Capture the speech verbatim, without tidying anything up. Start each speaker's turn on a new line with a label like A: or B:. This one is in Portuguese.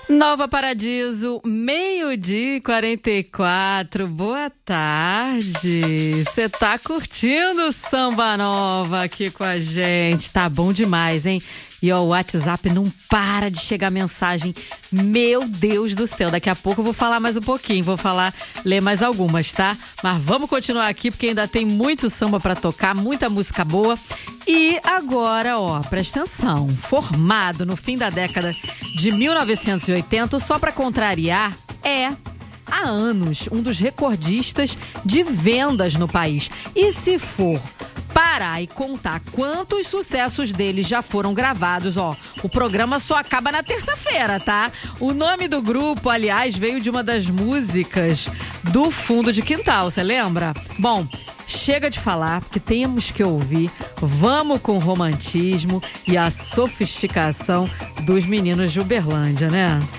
A: Nova Paradiso, meio-dia e quarenta e quatro. Boa tarde. Você tá curtindo Samba Nova aqui com a gente? Tá bom demais, hein? E ó, o WhatsApp não para de chegar mensagem. Meu Deus do céu, daqui a pouco eu vou falar mais um pouquinho, vou falar, ler mais algumas, tá? Mas vamos continuar aqui porque ainda tem muito samba pra tocar, muita música boa. E agora, ó, presta atenção, formado no fim da década de mil novecentos e oitenta, só pra contrariar, é... há anos, um dos recordistas de vendas no país. E se for parar e contar quantos sucessos deles já foram gravados, ó, o programa só acaba na terça-feira, tá? O nome do grupo, aliás, veio de uma das músicas do Fundo de Quintal, você lembra? Bom, chega de falar, porque temos que ouvir. Vamos com o romantismo e a sofisticação dos meninos de Uberlândia, né?